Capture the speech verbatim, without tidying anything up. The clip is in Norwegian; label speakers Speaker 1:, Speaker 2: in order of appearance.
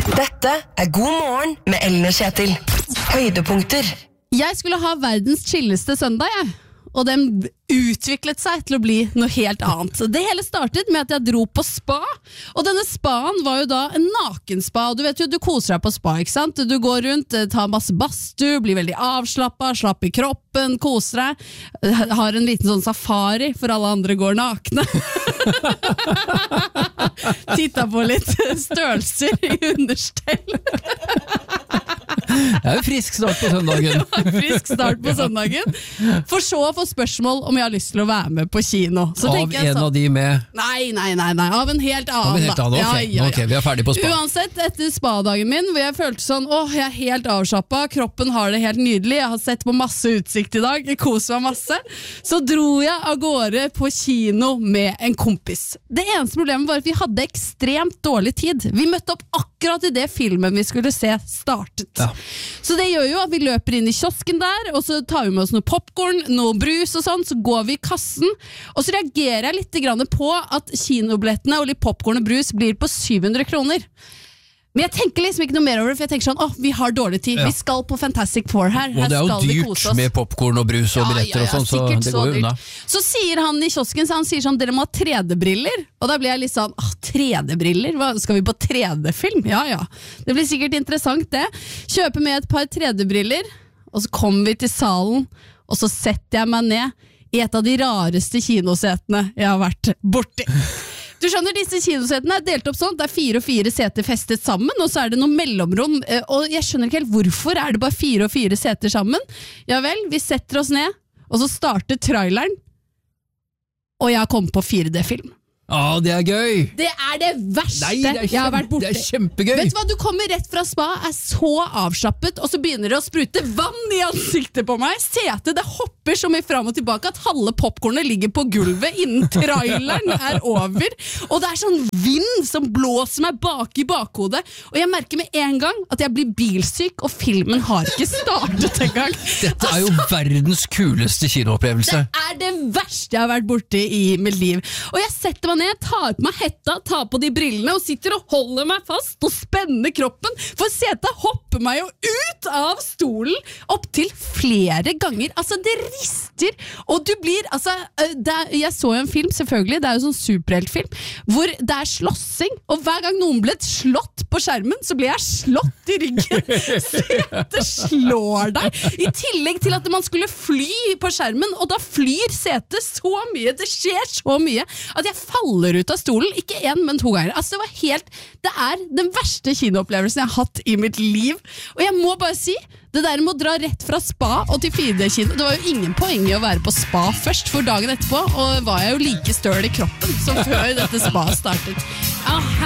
Speaker 1: Dette er God morgen med Ellen og Kjetil. Høydepunkter.
Speaker 2: Jeg skulle ha verdens chilleste søndag, jeg. Og den utviklet seg til å bli noe helt annet. Det hele startet med at jeg dro på spa, og denne spaen var jo da en nakenspa, og du vet jo, du koser deg på spa, ikke sant? Du går rundt, tar masse badstue, blir veldig avslappet, slapp i kroppen, koser deg, har en liten sånn safari, for alle andre går nakne. Titta på litt størrelser i understell.
Speaker 3: Det er jo frisk start på søndagen.
Speaker 2: Frisk start på søndagen. For så å få spørsmål om jeg har lyst til å være med på kino. Så
Speaker 3: av
Speaker 2: jeg
Speaker 3: en
Speaker 2: så,
Speaker 3: av de med?
Speaker 2: Nei, nei, nei, nei, av en helt annen.
Speaker 3: Av en helt annen, ok.
Speaker 2: Ja, ja, ja.
Speaker 3: Ok, vi er ferdig på spa.
Speaker 2: Uansett, etter spadagen min, hvor jeg følte sånn, åh, jeg er helt avslappet, kroppen har det helt nydelig, jeg har sett på masse utsikt i dag, jeg koser meg masse, så dro jeg av gårde på kino med en kompis. Det eneste problemet var at vi hadde ekstremt dårlig tid. Vi møtte opp akkurat i det filmen vi skulle se startet. Ja. Så det gjør jo at vi løper inn i kiosken der, og så tar vi med oss noe popcorn, noe brus og sånn, så går vi i kassen, og så reagerer jeg litt grann på at kinobillettene og litt popcorn og brus blir på syv hundre kroner. Men jeg tenker liksom ikke noe mer over det, for jeg tenker sånn, åh, vi har dårlig tid, ja. Vi skal på Fantastic Four her, her
Speaker 3: og det er
Speaker 2: jo
Speaker 3: dyrt med popcorn og brus og billetter ja, ja, ja, og sånn, så det går jo unna.
Speaker 2: Så sier han i kiosken, så han sier sånn, dere må ha tre D-briller, og da blir jeg litt sånn, åh, tre D-briller, Hva, skal vi på tre D-film? Ja, ja, det blir sikkert interessant det. Kjøper med et par tre D-briller, og så kommer vi til salen, og så setter jeg meg ned i et av de rareste kinosetene jeg har vært borti. Du skjønner, disse kinosetene er delt opp sånn, det er fire og fire seter festet sammen, og så er det noe mellomrom, og jeg skjønner ikke helt hvorfor er det bare fire og fire seter sammen. Ja vel, vi setter oss ned, og så starter traileren, og jeg har kommet på fire D-film.
Speaker 3: Ja, det er gøy!
Speaker 2: Det er det verste
Speaker 3: Nei, det er kjempe,
Speaker 2: jeg har vært borte.
Speaker 3: Det er kjempegøy!
Speaker 2: Vet du hva, du kommer rett fra spa, er så avslappet, og så begynner det å sprute vann i ansiktet på meg. Setet, det hopper så mye fram og tilbake at halve popcornet ligger på gulvet innen traileren er over. Og det er sånn vind som blåser meg bak i bakhodet, og jeg merker med en gang at jeg blir bilsyk, og filmen har ikke startet en gang.
Speaker 3: Dette er jo altså, verdens kuleste kinoopplevelse.
Speaker 2: Det er det verste jeg har vært borte i mitt liv. Og jeg setter meg ned, tar på meg hetta, tar på de brillene og sitter og holder meg fast og spenner kroppen, for setet hopper meg jo ut av stolen opp til flere ganger. Altså, det rister, og du blir, altså, det er, jeg så en film, selvfølgelig, det er jo sånn superheltfilm, hvor det er slåssing, og hver gang noen ble slått på skjermen, så blir jeg slått i ryggen. Setet slår deg, i tillegg til at man skulle fly på skjermen, og da flyr setet så mye, det skjer så mye, at jeg faller ut av stolen, ikke en, men to ganger. Altså, det var helt, det er den verste kinoopplevelsen jeg har hatt i mitt liv. Og jeg må bare si, det der med å dra rett fra spa og til fire D-kino, det var jo ingen poeng i å være på spa først, for dagen etterpå, og var jeg jo like støl i kroppen som før dette spa startet. Ah,